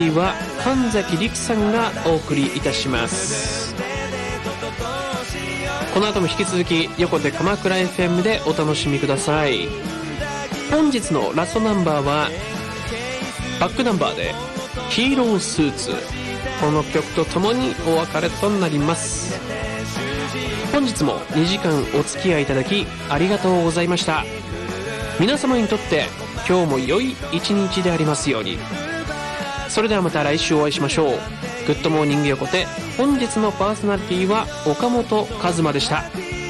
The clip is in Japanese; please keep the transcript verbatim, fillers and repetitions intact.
は神崎陸さんがお送りいたします。この後も引き続き横手鎌倉 エフエム でお楽しみください。本日のラストナンバーはバックナンバーでヒーロースーツ、この曲とともにお別れとなります。本日もにじかんお付き合いいただきありがとうございました。皆様にとって今日も良い一日でありますように。それではまた来週お会いしましょう。グッドモーニング横手、本日のパーソナリティは岡本和真でした。